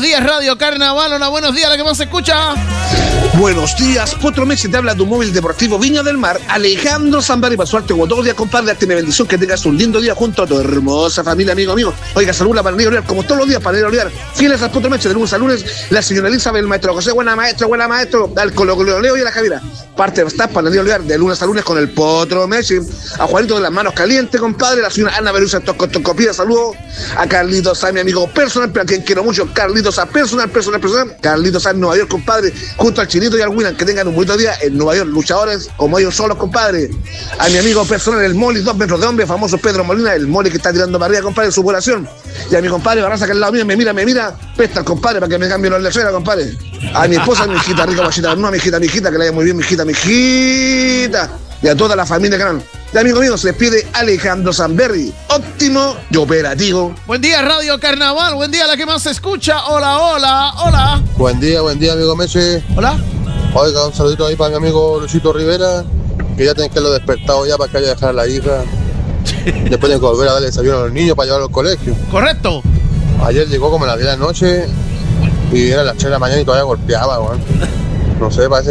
días, Radio Carnaval. Hola, buenos días, la que más se escucha. Buenos días, Potro Messi, te habla tu móvil deportivo Viña del Mar, Alejandro Zambari, para suerte como todos los días, compadre, darte mi bendición, que tengas un lindo día junto a tu hermosa familia, amigo mío. Oiga, saluda para Niño Olivar, como todos los días, para Niño Olivar, fieles al Potro Messi, de lunes a lunes, la señora Elizabeth, el maestro José, buena maestro, al Colo-Leo y a la Javiera. Parte de staff para Niño Olivar, de lunes a lunes con el Potro Messi, a Juanito de las manos calientes, compadre, la señora Ana Berusa, Tocopía, saludos a Carlitos Sáenz, mi amigo personal, a quien quiero mucho, Carlitos Sáenz, personal, Carlitos Sáenz, Nueva York, compadre, junto al Chinito y al William, que tengan un bonito día en Nueva York, luchadores como ellos solos, compadre. A mi amigo personal, el Moli, 2 metros de hombre, famoso Pedro Molina, el Moli que está tirando para arriba, compadre, en su población. Y a mi compadre Barraza, que al lado mío me mira, pesta al compadre para que me cambie los lecheras, compadre. A mi esposa, mi hijita, rica guachita, no, mi hijita, que le vaya muy bien, mi hijita. Y a toda la familia gran. Y amigo mío, se despide Alejandro Zamberri, óptimo y operativo. Buen día, Radio Carnaval. Buen día, la que más se escucha. Hola. Buen día, amigo Messi. Hola. Oiga, un saludito ahí para mi amigo Luisito Rivera, que ya tenés que haberlo despertado ya para que haya dejado a la hija. Después tienen que volver a darle desayuno a los niños para llevarlos al colegio. Correcto. Ayer llegó como a las 10 de la noche y era las 3 de la mañana y todavía golpeaba, weón. No sé, parece